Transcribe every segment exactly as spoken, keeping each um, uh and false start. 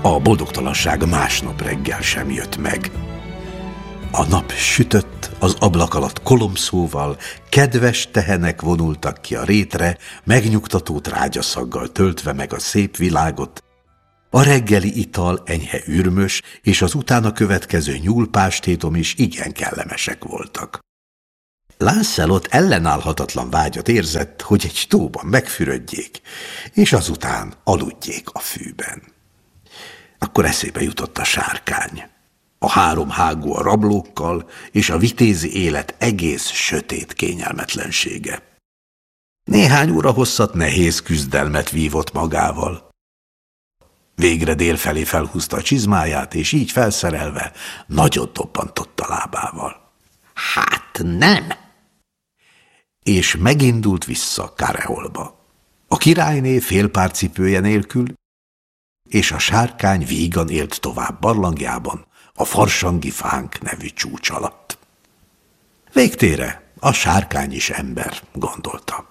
A boldogtalanság másnap reggel sem jött meg. A nap sütött, az ablak alatt kolomszóval, kedves tehenek vonultak ki a rétre, megnyugtató trágyaszaggal töltve meg a szép világot. A reggeli ital enyhe ürmös, és az utána következő nyúlpástétom is igen kellemesek voltak. Lancelot ellenállhatatlan vágyat érzett, hogy egy tóban megfürödjék, és azután aludjék a fűben. Akkor eszébe jutott a sárkány. A három hágó a rablókkal, és a vitézi élet egész sötét kényelmetlensége. Néhány óra hosszat nehéz küzdelmet vívott magával. Végre délfelé felhúzta a csizmáját, és így felszerelve nagyot dobbantott a lábával. Hát nem! És megindult vissza Kareolba. A királyné félpár cipője nélkül, és a sárkány vígan élt tovább barlangjában, a farsangi fánk nevű csúcs alatt. Végtére a sárkány is ember, gondolta.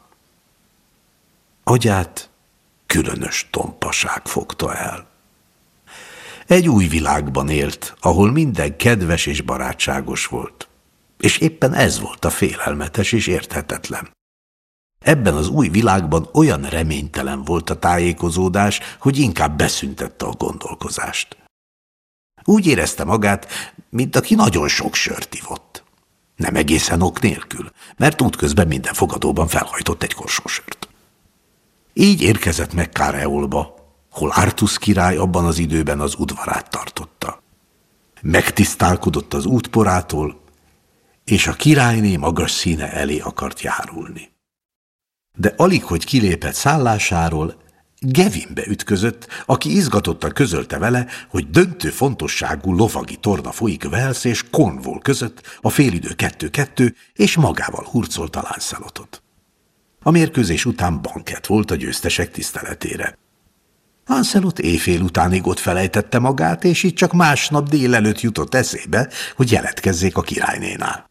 Agyát különös tompaság fogta el. Egy új világban élt, ahol minden kedves és barátságos volt, és éppen ez volt a félelmetes és érthetetlen. Ebben az új világban olyan reménytelen volt a tájékozódás, hogy inkább beszüntette a gondolkozást. Úgy érezte magát, mint aki nagyon sok sört ivott. Nem egészen ok nélkül, mert útközben minden fogadóban felhajtott egy korsó sört. Így érkezett meg Kareolba, hol Artusz király abban az időben az udvarát tartotta. Megtisztálkodott az útporától, és a királyné magas színe elé akart járulni. De alig, hogy kilépett szállásáról, Gawainbe ütközött, aki izgatottan közölte vele, hogy döntő fontosságú lovagi torna folyik Wales és Cornwall között, a félidő kettő-kettő, és magával hurcolta Lancelotot. A mérkőzés után bankett volt a győztesek tiszteletére. Lancelot éjfél utánig ott felejtette magát, és így csak másnap délelőtt jutott eszébe, hogy jelentkezzék a királynénál.